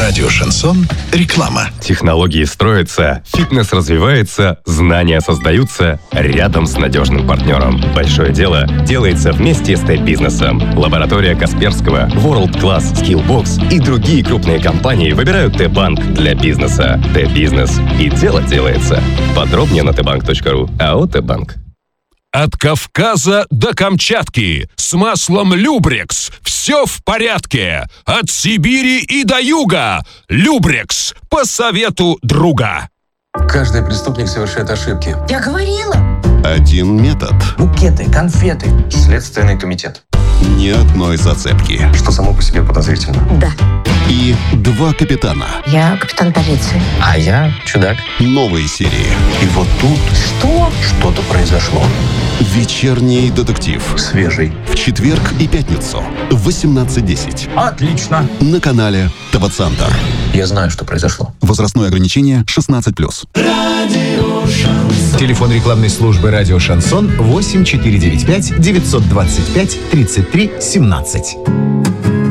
Радио «Шансон». Реклама. Технологии строятся, фитнес развивается, знания создаются рядом с надежным партнером. Большое дело делается вместе с Т-бизнесом. Лаборатория Касперского, World Class, Skillbox и другие крупные компании выбирают Т-банк для бизнеса. Т-бизнес. И дело делается. Подробнее на tbank.ru. АО «Т-банк». От Кавказа до Камчатки с маслом Любрекс все в порядке. От Сибири и до юга Любрекс по совету друга. Каждый преступник совершает ошибки. Я говорила. Один метод. Букеты, конфеты. Следственный комитет. Ни одной зацепки. Что само по себе подозрительно. Да. И два капитана. Я капитан полиции. А я чудак. Новые серии. И вот тут Что? что-то произошло. Вечерний детектив. Свежий. В четверг и пятницу в 18:10. Отлично. На канале ТВ-центр. Я знаю, что произошло. Возрастное ограничение 16+. Телефон рекламной службы «Радио Шансон» 8495 925 33 17.